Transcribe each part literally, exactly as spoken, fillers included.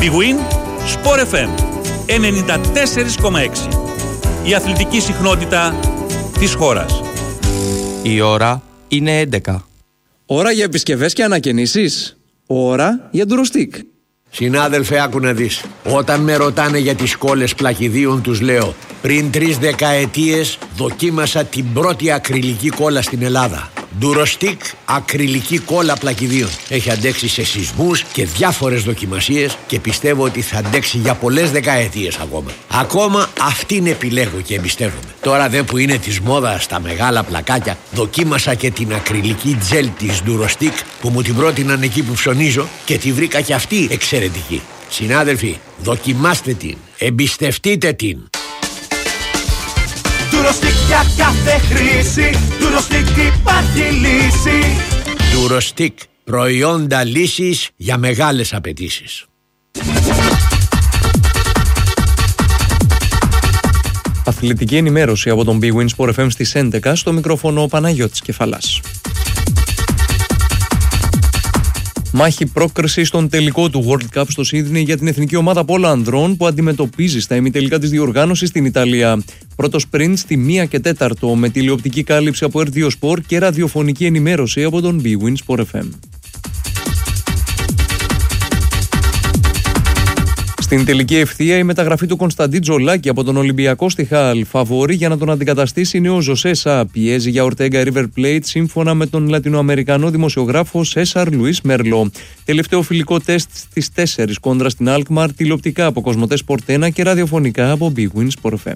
Big Win Sport εφ εμ ενενήντα τέσσερα κόμμα έξι. Η αθλητική συχνότητα της χώρας. Η ώρα είναι έντεκα. Ώρα για επισκευές και ανακαινήσεις. Ώρα για ντουροστικ. Συνάδελφε, άκου να δεις. Όταν με ρωτάνε για τις κόλλες πλακιδίων, τους λέω: πριν τρεις δεκαετίες δοκίμασα την πρώτη ακριλική κόλλα στην Ελλάδα. Ντουροστικ ακριλική κόλλα πλακιδίων. Έχει αντέξει σε σεισμούς και διάφορες δοκιμασίες και πιστεύω ότι θα αντέξει για πολλές δεκαετίες ακόμα. Ακόμα αυτήν επιλέγω και εμπιστεύομαι. Τώρα δε που είναι της μόδας τα μεγάλα πλακάκια, δοκίμασα και την ακριλική τζέλ της Ντουροστικ που μου την πρότειναν εκεί που ψωνίζω και τη βρήκα και αυτή εξαιρετική. Συνάδελφοι, δοκιμάστε την, εμπιστευτείτε την. Ντουροστικ για κάθε χρήση, Ντουροστικ υπάρχει λύση. Ντουροστικ, προϊόντα λύσης για μεγάλες απαιτήσεις. Αθλητική ενημέρωση από τον Big Win Sport εφ εμ στις έντεκα, στο μικρόφωνο ο Παναγιώτης Κεφαλάς. Μάχη πρόκριση στον τελικό του World Cup στο Σίδνεϊ για την εθνική ομάδα πόλο ανδρών που αντιμετωπίζει στα ημιτελικά της διοργάνωσης στην Ιταλία. Πρώτο sprint στη μία και τέταρτο με τηλεοπτική κάλυψη από ερ δύο Sport και ραδιοφωνική ενημέρωση από τον Big Win Sport εφ εμ. Στην τελική ευθεία η μεταγραφή του Κωνσταντί Τζολάκη από τον Ολυμπιακό στη Χαλ. Φαβόρη για να τον αντικαταστήσει είναι ο Ζωσέ Σα. Πιέζει για Ορτέγκα River Plate σύμφωνα με τον Λατινοαμερικανό δημοσιογράφο Σέσαρ Λουίς Μέρλο. Τελευταίο φιλικό τεστ στις τέσσερις κόντρα στην Αλκμαρ, τηλεοπτικά από Κοσμοτέ Sport ένα και ραδιοφωνικά από Big Win Sport εφ εμ.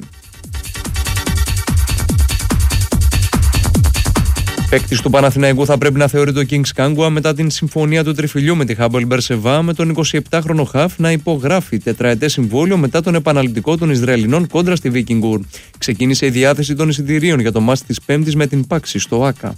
Παίκτης του Παναθηναϊκού θα πρέπει να θεωρείται ο Kings Kangwa μετά την συμφωνία του τριφυλιού με τη Χάμπολ Μπερσεβά, με τον εικοσιεπτάχρονο χαφ να υπογράφει τετραετές συμβόλαιο μετά τον επαναληπτικό των Ισραηλινών κόντρα στη Βίκινγκουρ. Ξεκίνησε η διάθεση των εισιτηρίων για το μάτς της Πέμπτης με την Πάξη στο Άκα.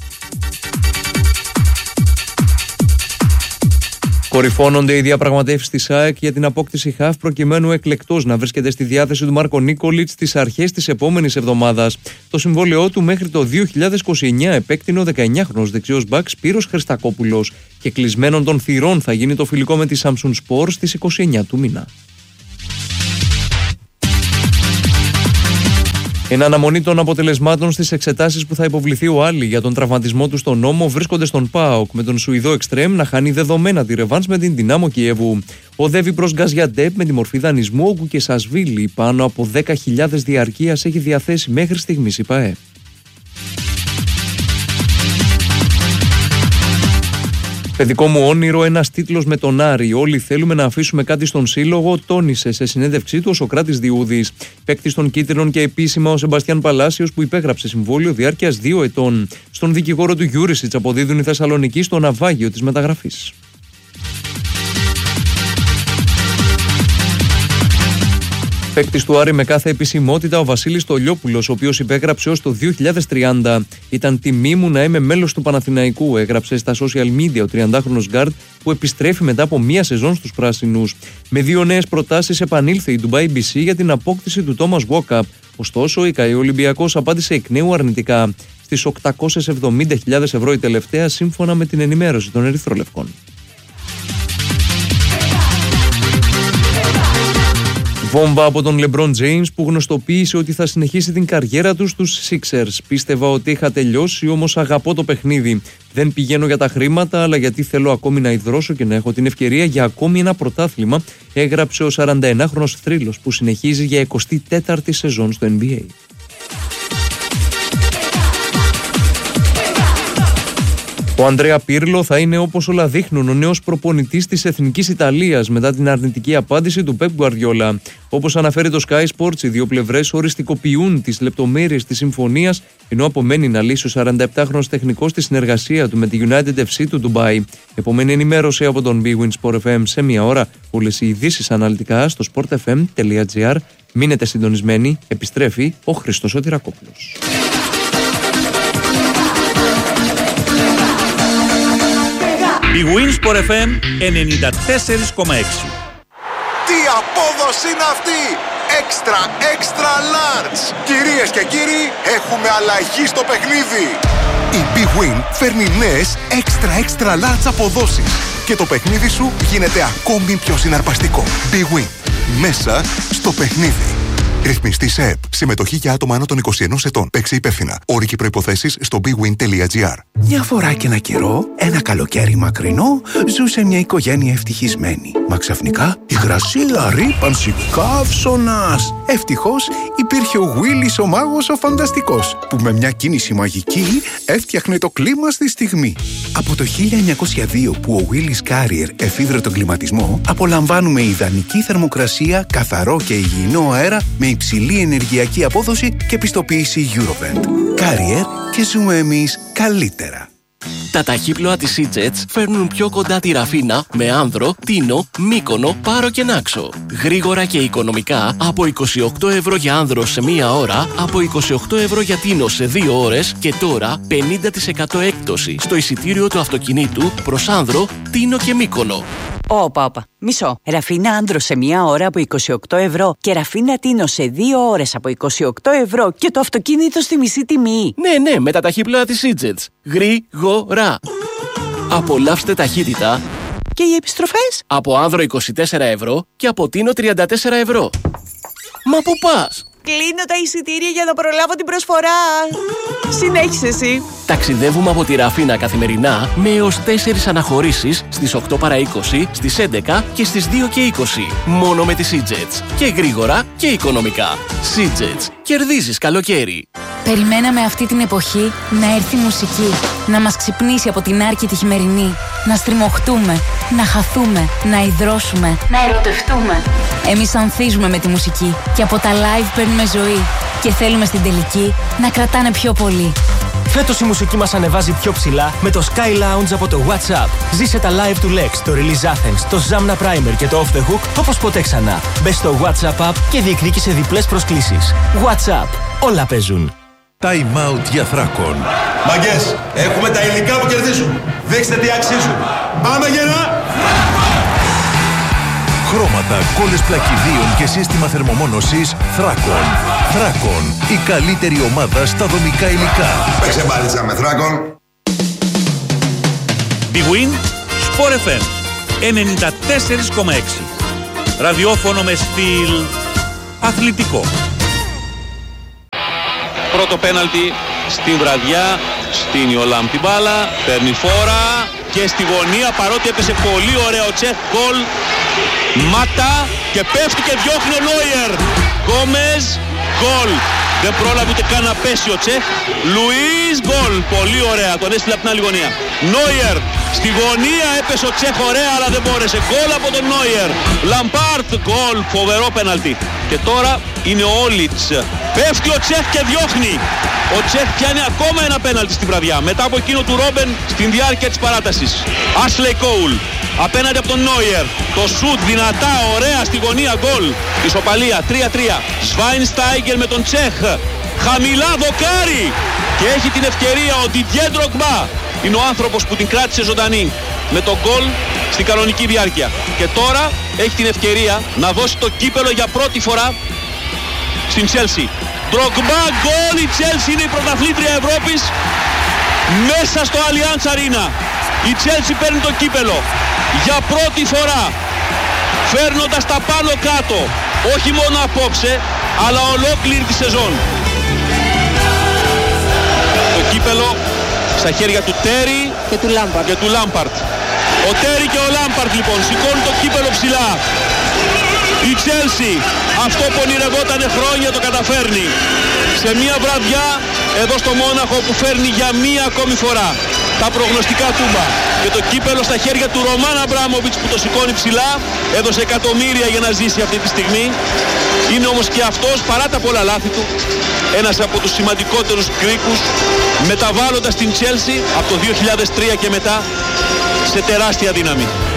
Κορυφώνονται οι διαπραγματεύσεις της ΑΕΚ για την απόκτηση χαφ προκειμένου ο εκλεκτός να βρίσκεται στη διάθεση του Μάρκο Νίκολιτς στις αρχές της επόμενης εβδομάδας. Το συμβόλαιό του μέχρι το δύο χιλιάδες είκοσι εννιά επέκτηνε ο δεκαεννιάχρονος δεξιός μπακ Σπύρος Χριστακόπουλος και κλεισμένων των θυρών θα γίνει το φιλικό με τη Samsung Sport στις είκοσι εννιά του μήνα. Εν αναμονή των αποτελεσμάτων στις εξετάσεις που θα υποβληθεί ο Άλλη για τον τραυματισμό του στον νόμο, βρίσκονται στον ΠΑΟΚ με τον Σουηδό Εκστρέμ να χάνει δεδομένα τη ρεβάνς με την Δυνάμο Κιέβου. Οδεύει προς Γκαζιαντέπ με τη μορφή δανεισμού, όπου και Σασβίλη πάνω από δέκα χιλιάδες διαρκείας έχει διαθέσει μέχρι στιγμής η ΠΑΕ. Παιδικό μου όνειρο, ένας τίτλος με τον Άρη. Όλοι θέλουμε να αφήσουμε κάτι στον σύλλογο, τόνισε σε συνέντευξή του ο Σωκράτης Διούδης. Παίκτης των Κίτρινων και επίσημα ο Σεμπαστιάν Παλάσιος που υπέγραψε συμβόλαιο διάρκειας δύο ετών. Στον δικηγόρο του Γιούρισιτς αποδίδουν οι Θεσσαλονικοί στο ναυάγιο της μεταγραφής. Παίκτης του Άρη με κάθε επισημότητα ο Βασίλης Στολιόπουλος, ο οποίος υπέγραψε ως το δύο χιλιάδες τριάντα. Ήταν τιμή μου να είμαι μέλος του Παναθηναϊκού, έγραψε στα social media ο τριαντάχρονος γκάρντ που επιστρέφει μετά από μία σεζόν στους πράσινους. Με δύο νέες προτάσεις επανήλθε η Dubai μπι σι για την απόκτηση του Thomas Walkup. Ωστόσο, η ΚΑΕ Ολυμπιακός απάντησε εκ νέου αρνητικά. Στις οκτακόσιες εβδομήντα χιλιάδες ευρώ η τελευταία, σύμφωνα με την ενημέρωση των Ερυθρολευκών. Βόμβα από τον LeBron James που γνωστοποίησε ότι θα συνεχίσει την καριέρα του στους Sixers. Πίστευα ότι είχα τελειώσει, όμως αγαπώ το παιχνίδι. Δεν πηγαίνω για τα χρήματα, αλλά γιατί θέλω ακόμη να ιδρώσω και να έχω την ευκαιρία για ακόμη ένα πρωτάθλημα, έγραψε ο σαρανταενάχρονος θρύλος που συνεχίζει για εικοστή τέταρτη σεζόν στο N B A. Ο Ανδρέα Πίρλο θα είναι, όπως όλα δείχνουν, ο νέος προπονητής της Εθνικής Ιταλίας μετά την αρνητική απάντηση του Πεπ Γκουαρδιόλα. Όπως αναφέρει το Sky Sports, οι δύο πλευρές οριστικοποιούν τις λεπτομέρειες της συμφωνίας, ενώ απομένει να λύσει ο σαρανταεπτάχρονος τεχνικός τη συνεργασία του με τη United εφ σι του Ντουμπάι. Επομένη ενημέρωση από τον Big Win Sport εφ εμ σε μία ώρα. Όλες οι ειδήσεις αναλυτικά στο sport f m τελεία g r. Μείνετε συντονισμένοι, επιστρέφει ο Χρήστος Σωτηρακόπουλος. Big Win Sport εφ εμ ενενήντα τέσσερα κόμμα έξι. Τι απόδοση είναι αυτή! Extra, extra large! Κυρίες και κύριοι, έχουμε αλλαγή στο παιχνίδι! Η Big Win φέρνει νέες extra, extra large αποδόσεις. και το παιχνίδι σου γίνεται ακόμη πιο συναρπαστικό. Big Win. Μέσα στο παιχνίδι. Ρυθμιστή σε ΕΠ. Συμμετοχή για άτομα άνω των είκοσι ενός ετών. Παίξε υπεύθυνα. Όροι και προϋποθέσεις στο μπι γουίν τελεία τζι άρ. Μια φορά και ένα καιρό, ένα καλοκαίρι μακρινό, ζούσε μια οικογένεια ευτυχισμένη. Μα ξαφνικά, υγρασία, ρύπανση, καύσωνας. Ευτυχώς υπήρχε ο Γουίλης ο μάγος ο φανταστικός, που με μια κίνηση μαγική έφτιαχνε το κλίμα στη στιγμή. Από το χίλια εννιακόσια δύο που ο Γουίλης Carrier εφήβρε τον κλιματισμό, απολαμβάνουμε ιδανική θερμοκρασία, καθαρό και υγιεινό αέρα με υψηλή ενεργειακή απόδοση και πιστοποίηση Eurovent. Carrier και ζούμε εμείς καλύτερα. Τα ταχύπλοα της Seajets φέρνουν πιο κοντά τη Ραφίνα με Άνδρο, Τίνο, Μύκονο, Πάρο και Νάξο. Γρήγορα και οικονομικά από είκοσι οκτώ ευρώ για Άνδρο σε μία ώρα, από είκοσι οκτώ ευρώ για Τίνο σε δύο ώρες και τώρα πενήντα τοις εκατό έκπτωση στο εισιτήριο του αυτοκινήτου προς Άνδρο, Τίνο και Μύκονο. Όπα, όπα. Μισό. Ραφίνα Άνδρο σε μία ώρα από είκοσι οκτώ ευρώ και Ραφίνα Τίνο σε δύο ώρες από είκοσι οκτώ ευρώ και το αυτοκίνητο στη μισή τιμή. Ναι, ναι, με τα ταχύπλοα της Seajets. Γρήγορα. Απολαύστε ταχύτητα. Και οι επιστροφές? Από Άνδρο είκοσι τέσσερα ευρώ και από Τίνο τριάντα τέσσερα ευρώ. Μα πού πας? Κλείνω τα εισιτήρια για να προλάβω την προσφορά. Συνέχισε εσύ. Ταξιδεύουμε από τη Ραφίνα καθημερινά με έως τέσσερις αναχωρήσεις στις οκτώ παρά είκοσι, στις έντεκα και στις δύο και είκοσι. Μόνο με τη Seajets. Και γρήγορα και οικονομικά. Seajets. Κερδίζεις καλοκαίρι. Περιμέναμε αυτή την εποχή να έρθει μουσική, να μας ξυπνήσει από την άρκητη χειμερινή, να στριμωχτούμε, να χαθούμε, να υδρώσουμε, να ερωτευτούμε. Εμείς ανθίζουμε με τη μουσική και από τα live παίρνουμε ζωή και θέλουμε στην τελική να κρατάνε πιο πολύ. Φέτος η μουσική μας ανεβάζει πιο ψηλά με το Sky Lounge από το WhatsApp. Ζήσε τα live του Lex, το Release Athens, το Zamna Primer και το Off the Hook όπως ποτέ ξανά. Μπες στο WhatsApp app και διεκδίκησε διπλές προσκλήσεις. WhatsApp. Όλα παίζουν. Time out για Θράκον. Μαγκές, έχουμε τα υλικά που κερδίζουν. Δείξτε τι αξίζουν. Πάμε γερά! Χρώματα, κόλλες πλακιδίων και σύστημα θερμομόνωσης Θράκον. Θράκον, η καλύτερη ομάδα στα δομικά υλικά. Παίξε μπάλιτσα με Θράκον. Big Win, Sport εφ εμ ενενήντα τέσσερα κόμμα έξι. Ραδιόφωνο με στυλ αθλητικό. Πρώτο πέναλτι στην βραδιά, στην Ιολάμ την μπάλα, παίρνει φόρα και στη γωνία, παρότι έπεσε πολύ ωραίο τσεχ, γκολ, Μάτα και πέφτει και διώχνει ο Νόιερ. Γκόμες, γκολ. Δεν πρόλαβε ούτε καν να πέσει ο Τσεχ. Λουίς, γκολ. Πολύ ωραία, τον έστειλε από την άλλη γωνία. Νόιερ, στη γωνία έπεσε ο Τσεχ, ωραία, αλλά δεν μπόρεσε. Γκολ από τον Νόιερ. Λαμπάρτ, γκολ. Φοβερό πέναλτι. Και τώρα είναι ο Όλιτς. Πέφτει ο Τσεχ και διώχνει. Ο Τσεχ πιάνει ακόμα ένα πέναλτι στη βραδιά. Μετά από εκείνο του Ρόμπεν στην διάρκεια της παράτασης. Ashley Cole απέναντι από τον Νόιερ. Το σουτ δυνατά, ωραία στη γωνία, γκολ. Ισοπαλία, τρία τρία. Σβάινστάιγκερ με τον Τσεχ. Χαμηλά δοκάρι. Και έχει την ευκαιρία ο Didier Drogba. Είναι ο άνθρωπος που την κράτησε ζωντανή με τον γκολ στην κανονική διάρκεια. Και τώρα έχει την ευκαιρία να δώσει το κύπελο για πρώτη φορά στην Chelsea. Drogba, γκολ, η Chelsea είναι η πρωταθλήτρια Ευρώπης μέσα στο Allianz Arena. Η Chelsea παίρνει το κύπελο για πρώτη φορά, φέρνοντας τα πάνω κάτω, όχι μόνο απόψε, αλλά ολόκληρη τη σεζόν. Το κύπελο στα χέρια του Τέρι και του Λάμπαρτ. Και του Λάμπαρτ. Ο Τέρι και ο Λάμπαρτ λοιπόν σηκώνουν το κύπελο ψηλά. Η Chelsea, αυτό που ονειρευότανε χρόνια, το καταφέρνει. Σε μια βραδιά εδώ στο Μόναχο που φέρνει για μία ακόμη φορά τα προγνωστικά τούμπα. Και το κύπελο στα χέρια του Ρωμάν Αμπράμοβιτς που το σηκώνει ψηλά. Έδωσε εκατομμύρια για να ζήσει αυτή τη στιγμή. Είναι όμως και αυτός, παρά τα πολλά λάθη του, ένας από τους σημαντικότερους Γκρίκους, μεταβάλλοντας την Chelsea από το δύο χιλιάδες τρία και μετά σε τεράστια δύναμη.